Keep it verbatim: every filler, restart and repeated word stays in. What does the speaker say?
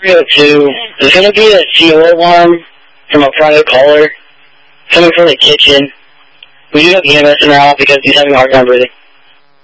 three oh two. There's going to be a C O alarm from a private caller coming from the kitchen. We do have E M S in our house because he's having a hard time breathing.